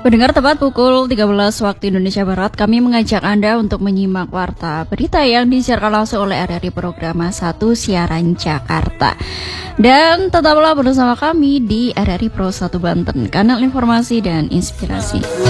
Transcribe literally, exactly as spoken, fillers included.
Pendengar, tepat pukul tiga belas waktu Indonesia Barat, kami mengajak Anda untuk menyimak warta berita yang disiarkan langsung oleh R R I Program satu Siaran Jakarta. Dan tetaplah bersama kami di R R I Pro satu Banten, kanal informasi dan inspirasi.